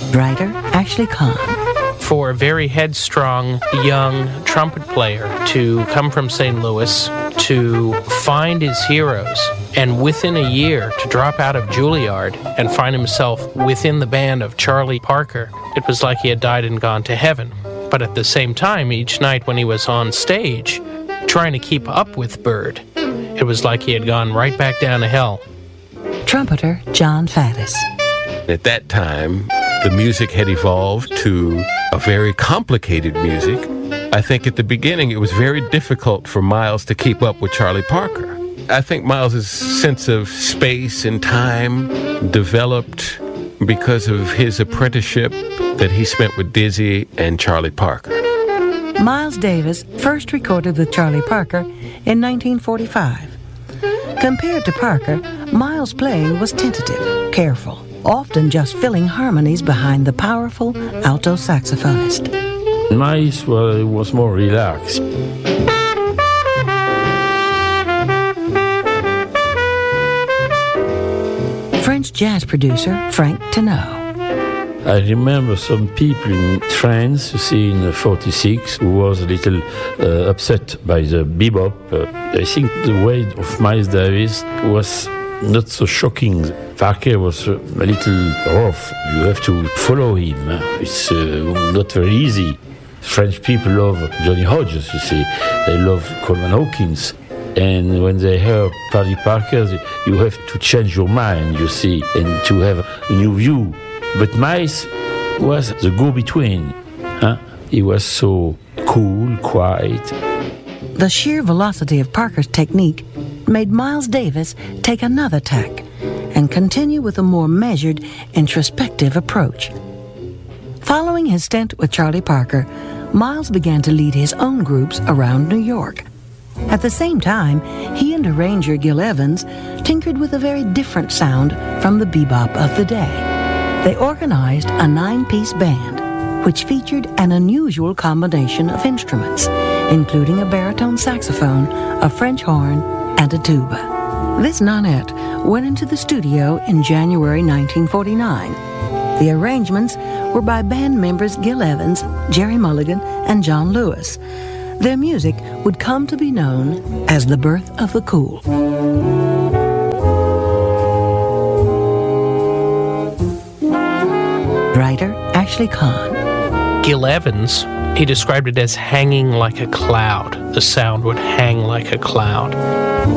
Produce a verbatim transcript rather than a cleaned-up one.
Writer Ashley Kahn. For a very headstrong young trumpet player to come from Saint Louis, to find his heroes, and within a year to drop out of Juilliard and find himself within the band of Charlie Parker, it was like he had died and gone to heaven. But at the same time, each night when he was on stage, trying to keep up with Bird, it was like he had gone right back down to hell. Trumpeter John Faddis. At that time, the music had evolved to a very complicated music. I think at the beginning it was very difficult for Miles to keep up with Charlie Parker. I think Miles' sense of space and time developed because of his apprenticeship that he spent with Dizzy and Charlie Parker. Miles Davis first recorded with Charlie Parker in nineteen forty-five. Compared to Parker, Miles' playing was tentative, careful, often just filling harmonies behind the powerful alto saxophonist. Miles well, was more relaxed. French jazz producer Frank Tenot. I remember some people in France, you see, in forty-six, who was a little uh, upset by the bebop. Uh, I think the way of Miles Davis was not so shocking. Parker was a little rough. You have to follow him. It's uh, not very easy. French people love Johnny Hodges, you see. They love Coleman Hawkins. And when they hear Charlie Parker, you have to change your mind, you see, and to have a new view. But Miles was the go-between. Huh? He was so cool, quiet. The sheer velocity of Parker's technique made Miles Davis take another tack and continue with a more measured, introspective approach. Following his stint with Charlie Parker, Miles began to lead his own groups around New York. At the same time, he and arranger Gil Evans tinkered with a very different sound from the bebop of the day. They organized a nine-piece band, which featured an unusual combination of instruments, including a baritone saxophone, a French horn, and a tuba. This nonette went into the studio in January nineteen forty-nine. The arrangements were by band members Gil Evans, Jerry Mulligan, and John Lewis. Their music would come to be known as the birth of the cool. Writer Ashley Kahn. Gil Evans, he described it as hanging like a cloud. The sound would hang like a cloud.